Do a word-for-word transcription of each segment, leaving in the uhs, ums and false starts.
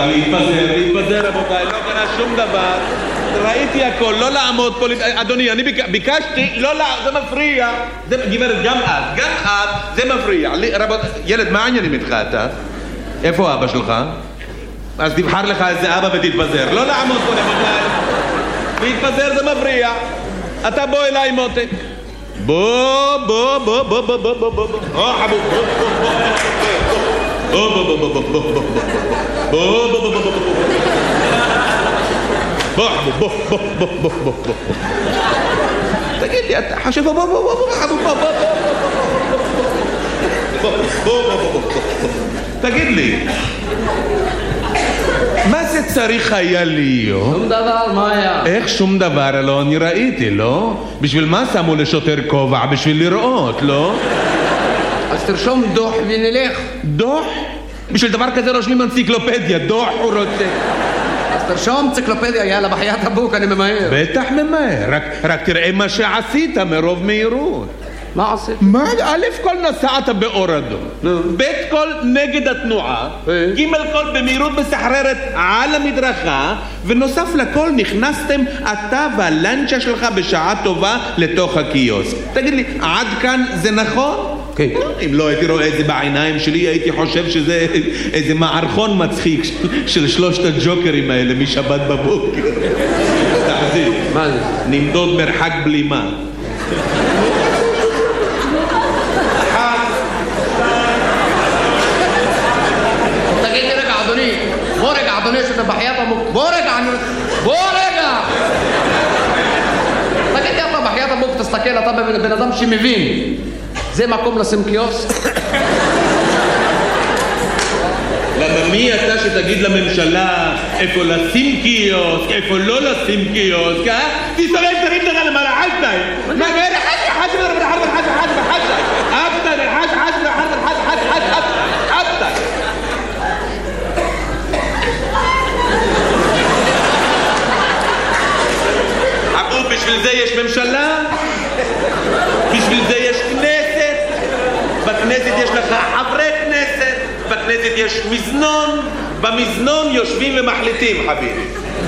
להתפזר, להתפזר רבותיי, לא קרה שום דבר. ראיתי הכל, לא לעמוד פה, אדוני, אני ביקשתי, לא לעמוד, זה מפריע. גברת, גם את, גם את, זה מפריע. רבותיי, ילד, מה העניינים איתך אתה? איפה אבא שלך? אז תבחר לך איזה אבא ותתפזר. לא לעמוד פה רבותיי. להתפזר זה מפריע. אתה בוא אליי מותק. בוא, בוא, בוא, בוא, בוא, בוא, בוא, בוא, בוא, בוא, חבוב, בוא, בוא, בוא, בוא, בוא, בוא, בוא, בוא, בוא, בוא, בוא, בוא, בוא, חבוב, בוא, בוא, בוא, בוא, בוא, בוא, תגיד לי, אתה חושב, בוא, בוא, בוא, בוא, חבוב, בוא, בוא, בוא, בוא, בוא, בוא, בוא, תגיד לי, מה זה צריך היה להיות? שום דבר, מה היה? איך שום דבר? לא, אני ראיתי, לא? בשביל מה שמו לשוטר כובע? בשביל לראות, לא? אז תרשום דוח ונלך. דוח? בשביל דבר כזה רושמים אנציקלופדיה, דוח הוא רוצה. אז תרשום אנציקלופדיה, יאללה, בחיית הבוק, אני ממהר. בטח ממהר, רק, רק תראה מה שעשית מרוב מהירות. מה עשית? מה? א' כל נסעת באור אדום, ב' כל נגד התנועה, ג' כל במהירות מסחררת על המדרכה, ונוסף לכל נכנסתם אתה והלנצ'ה שלך בשעה טובה לתוך הקיוסק. תגיד לי, עד כאן זה נכון? כן. אם לא הייתי רואה את זה בעיניים שלי הייתי חושב שזה איזה מערכון מצחיק של שלושת הג'וקרים האלה משבת בבוקר. תחזיק. מה זה? נמדוד מרחק בלימה. בוא רגע, אדוני, שאתה בחיית הבוק. בוא רגע, אני... בוא רגע! תגיד לי, אתה בחיית הבוק, תסתכל, אתה בן אדם שמבין. זה מקום לשים קיוסק? למה מי אתה שתגיד לממשלה איפה לשים קיוסק, איפה לא לשים קיוסק, אה? תסתובב, תרים לך למעלה, חזי! מה, גארי, חזי, חזי, חזי, חזי, חזי, חזי, חזי, אבטן, חזי, חזי, חזי, חזי, חזי, אבטן. עבוד, בשביל זה יש ממשלה, בשביל זה יש כנסת, בכנסת יש לך חברי כנסת, בכנסת יש מזנון, במזנון יושבים ומחליטים, חביבי.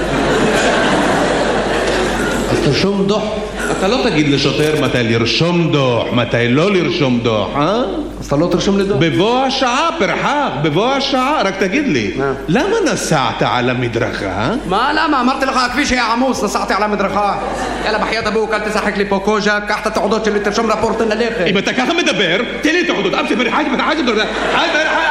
אז תרשום דוח. אתה לא תגיד לשוטר מתי לרשום דוח, מתי לא לרשום דוח, אה? אז אתה לא תרשום לי דוח? בבוא השעה, פרחק, בבוא השעה, רק תגיד לי, למה נסעת על המדרכה? מה, למה? אמרתי לך, הכביש היה עמוס, נסעתי על המדרכה. יאללה, בחיית הבוק, אל תשחק לי פה קוז'ה, קח את התעודות שלי, תרשום רפורט ללכת. אם אתה ככה מדבר, תן לי תעודות, אבסי, פרחק, פרחק, פרחק,